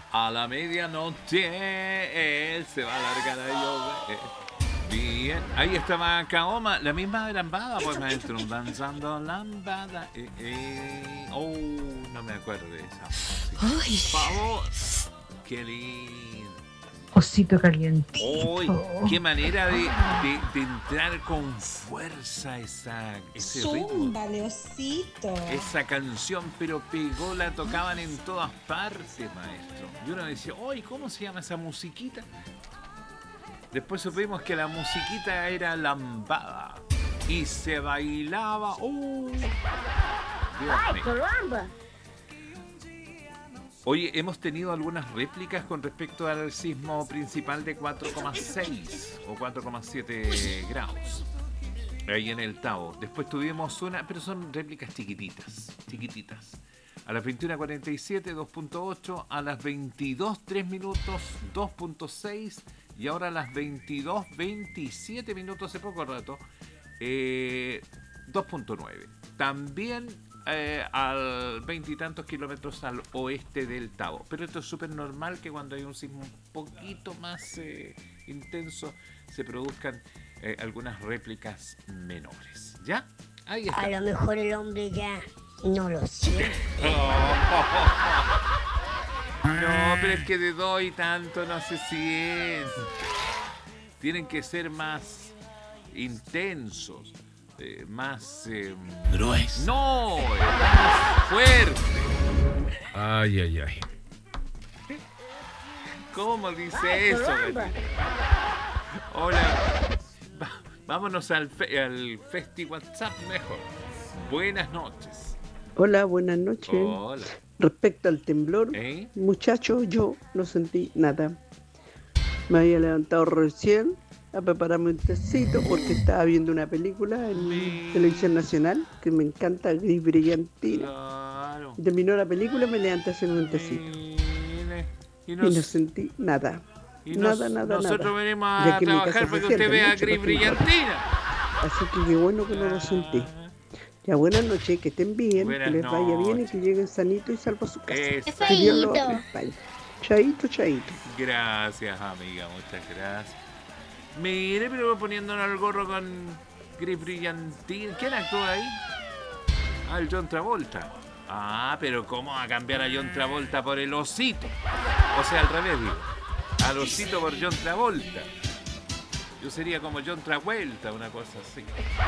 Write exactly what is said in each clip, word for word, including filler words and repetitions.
A la medianoche él se va a largar a llover. Bien, ahí estaba Kaoma, la misma lambada, pues maestro, danzando lambada. Eh, eh. Oh, no me acuerdo de esa. Ay. Por favor. Qué lindo. Osito calientito. Uy, qué manera de, de, de entrar con fuerza esa, ese ritmo. Zúmbale, osito. Esa canción, pero pegó, la tocaban en todas partes, maestro. Y uno decía, uy, ¿cómo se llama esa musiquita? Después supimos que la musiquita era lambada. Y se bailaba. ¡Uh! ¡Ay, caramba! Oye, hemos tenido algunas réplicas con respecto al sismo principal de cuatro coma seis o cuatro coma siete grados. Ahí en el Tao. Después tuvimos una, pero son réplicas chiquititas, chiquititas. A las veintiuna cuarenta y siete, dos punto ocho. A las veintidós, tres minutos, dos punto seis. Y ahora a las veintidós, veintisiete minutos, hace poco rato, eh, dos punto nueve. También eh, al veintitantos kilómetros al oeste del Tao. Pero esto es súper normal que cuando hay un sismo un poquito más eh, intenso se produzcan eh, algunas réplicas menores. ¿Ya? Ahí está. A lo mejor el hombre ya no lo siente. No, pero es que de dos y tanto no se siente. Tienen que ser más intensos, eh, más... Eh, Grueso. No, eh, más fuerte. Ay, ay, ay. ¿Cómo dice Ay, eso? caramba. Hola. Va, vámonos al, fe, al Festi WhatsApp mejor. Buenas noches. Hola, buenas noches. Hola. Respecto al temblor, ¿Eh? muchacho, yo no sentí nada. Me había levantado recién a prepararme un tecito porque estaba viendo una película en Sí. Televisión Nacional que me encanta, Gris Brillantina. Claro. Y terminó la película y me levanté a hacer un tecito. Mire, Y, Y nos, no sentí nada. y nada, nos- nada, nosotros nada. venimos Ya a que en mi trabajar casa para se que usted siente vea mucho Gris los temblores. Brillantina. Así que qué bueno que no lo sentí. Ya, buenas noches, que estén bien, Buenas que les vaya bien y noches. que lleguen sanitos y salvos a su casa. Esa. Que Dios los Feíto. acompañe. Chaito, chaito. Gracias, amiga, muchas gracias. Mire, pero poniéndonos el gorro con Gris Brillantina. ¿Quién actúa ahí? Ah, el John Travolta. Ah, pero ¿cómo va a cambiar a John Travolta por el osito? O sea, al revés, digo. Al osito por John Travolta. Yo sería como John Travolta, una cosa así.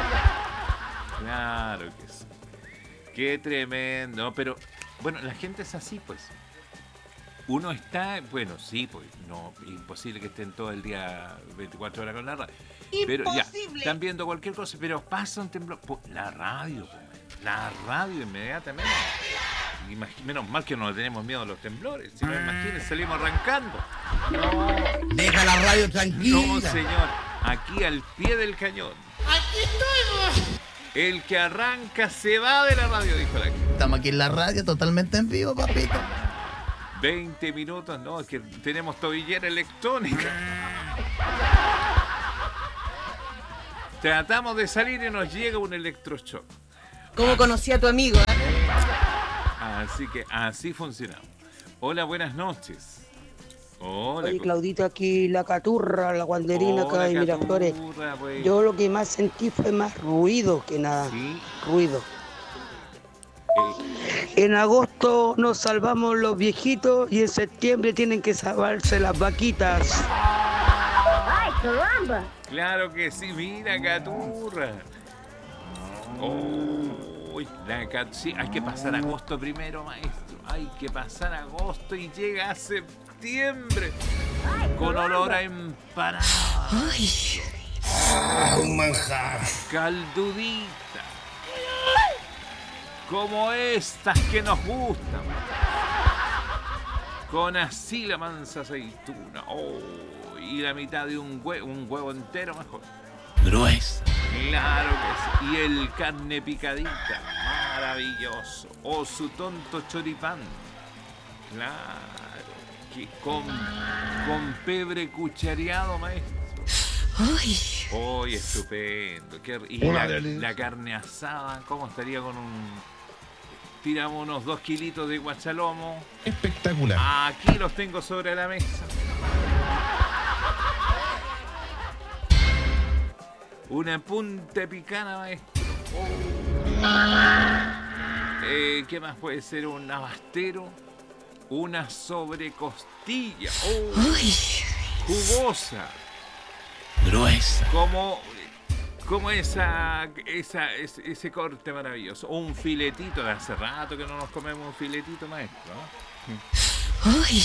Claro que sí. Qué tremendo. Pero, bueno, la gente es así, pues. Uno está, bueno, sí, pues, no, imposible que estén todo el día veinticuatro horas con la radio. Pero ya, están viendo cualquier cosa, pero pasa un temblor. Po, la radio, po, la radio inmediatamente. Imag- menos mal que no le tenemos miedo a los temblores. Si no, imagínense, salimos arrancando. No, Deja la radio tranquila. no, señor. Aquí al pie del cañón. ¡Aquí estoy! El que arranca se va de la radio, dijo la gente. Estamos aquí en la radio totalmente en vivo, papito. veinte minutos, no, es que tenemos tobillera electrónica. Tratamos de salir y nos llega un electroshock. ¿Cómo conocí a tu amigo? eh? Así que así funcionamos. Hola, buenas noches. Hola. Oye, co- Claudito, aquí la caturra, la guanderina acá Hola, de Miraflores. Caturra, pues. Yo lo que más sentí fue más ruido que nada. Sí, Ruido. eh, En agosto nos salvamos los viejitos y en septiembre tienen que salvarse las vaquitas. ¡Ay, caramba! claro que sí, mira, Caturra. Uy, la cat- sí, hay que pasar agosto primero, maestro. Hay que pasar agosto y llega septiembre con olor a empanada. Ay, Ah, un manjar. Caldudita. Como estas que nos gustan. Con así la mansa aceituna. Oh, y la mitad de un huevo, un huevo entero mejor. Grueso. Claro que sí. Y el carne picadita. Maravilloso. O su tonto choripán. Claro. Que con, con pebre cuchareado, maestro. ay. ¡Uy, estupendo! Qué, y Una la, delicia. la carne asada, ¿cómo estaría con un tiramos unos dos kilitos de guachalomo. Espectacular. Aquí los tengo sobre la mesa. Una punta picana, maestro. Oh. Eh, ¿Qué más puede ser? Un abastero. Una sobrecostilla. Oh. Jugosa. Gruesa. Como, como esa, esa, ese, ese corte maravilloso. Un filetito. De hace rato que no nos comemos un filetito, maestro, ¿no? Uy.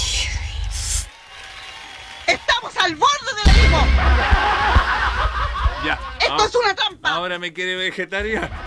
¡Estamos al borde del abismo! Ya. ¡Esto ahora, es una trampa! Ahora me quiere vegetariano.